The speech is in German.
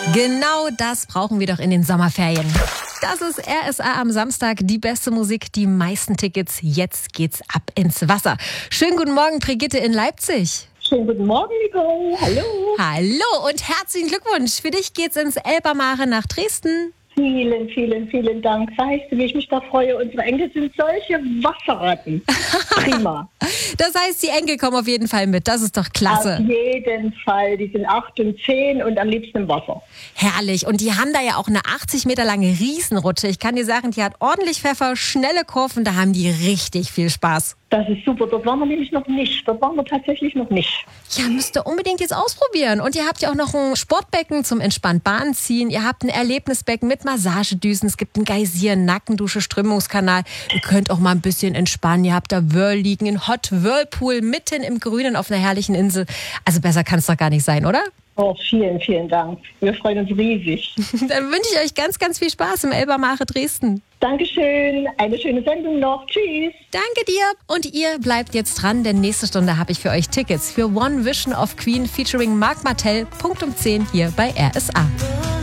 Genau das brauchen wir doch in den Sommerferien. Das ist RSA am Samstag, die beste Musik, die meisten Tickets. Jetzt geht's ab ins Wasser. Schönen guten Morgen, Brigitte in Leipzig. Schönen guten Morgen, Nicole. Hallo. Hallo und herzlichen Glückwunsch. Für dich geht's ins Elbermare nach Dresden. Vielen, vielen, vielen Dank. Weißt du, wie ich mich da freue? Unsere Enkel sind solche Wasserratten. Prima. Das heißt, die Enkel kommen auf jeden Fall mit. Das ist doch klasse. Auf jeden Fall. Die sind 8 und 10 und am liebsten im Wasser. Herrlich. Und die haben da ja auch eine 80 Meter lange Riesenrutsche. Ich kann dir sagen, die hat ordentlich Pfeffer, schnelle Kurven. Da haben die richtig viel Spaß. Das ist super. Dort waren wir nämlich noch nicht. Dort waren wir tatsächlich noch nicht. Ja, müsst ihr unbedingt jetzt ausprobieren. Und ihr habt ja auch noch ein Sportbecken zum entspannt Bahn ziehen. Ihr habt ein Erlebnisbecken mit Massagedüsen. Es gibt einen Geysir, Nackendusche, Strömungskanal. Ihr könnt auch mal ein bisschen entspannen. Ihr habt da Whirl-Liegen, einen Hot Whirlpool mitten im Grünen auf einer herrlichen Insel. Also besser kann es doch gar nicht sein, oder? Oh, vielen, vielen Dank. Wir freuen uns riesig. Dann wünsche ich euch ganz, ganz viel Spaß im Elbermare Dresden. Dankeschön. Eine schöne Sendung noch. Tschüss. Danke dir. Und ihr bleibt jetzt dran, denn nächste Stunde habe ich für euch Tickets für One Vision of Queen featuring Marc Martel. Punkt um 10 hier bei RSA.